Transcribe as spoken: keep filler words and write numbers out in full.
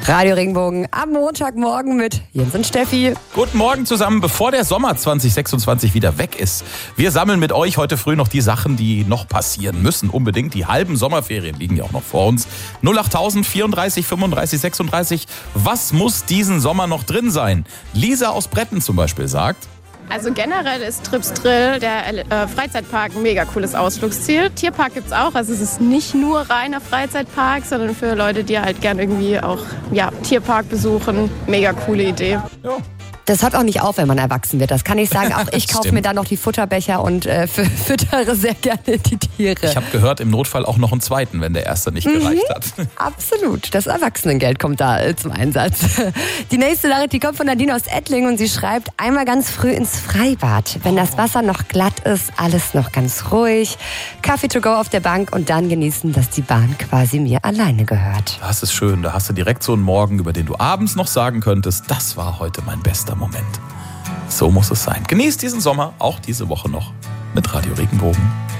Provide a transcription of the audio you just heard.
Radio Regenbogen am Montagmorgen mit Jens und Steffi. Guten Morgen zusammen, bevor der Sommer zwanzig sechsundzwanzig wieder weg ist. Wir sammeln mit euch heute früh noch die Sachen, die noch passieren müssen. Unbedingt, die halben Sommerferien liegen ja auch noch vor uns. null acht vierunddreißig fünfunddreißig sechsunddreißig. Was muss diesen Sommer noch drin sein? Lisa aus Bretten zum Beispiel sagt: Also generell ist Trips Drill, der äh, Freizeitpark, ein mega cooles Ausflugsziel. Tierpark gibt's auch, also es ist nicht nur reiner Freizeitpark, sondern für Leute, die halt gern irgendwie auch ja, Tierpark besuchen. Mega coole Idee. Ja. Das hört auch nicht auf, wenn man erwachsen wird. Das kann ich sagen. Auch ich kaufe mir da noch die Futterbecher und äh, füttere sehr gerne die Tiere. Ich habe gehört, im Notfall auch noch einen zweiten, wenn der erste nicht gereicht hat. Mhm, absolut. Das Erwachsenengeld kommt da äh, zum Einsatz. Die nächste Nachricht, die kommt von Nadine aus Ettling und sie schreibt: einmal ganz früh ins Freibad. Wenn das Wasser noch glatt ist, alles noch ganz ruhig. Kaffee to go auf der Bank und dann genießen, dass die Bahn quasi mir alleine gehört. Das ist schön. Da hast du direkt so einen Morgen, über den du abends noch sagen könntest: das war heute mein bester Moment. So muss es sein. Genießt diesen Sommer, auch diese Woche noch mit Radio Regenbogen.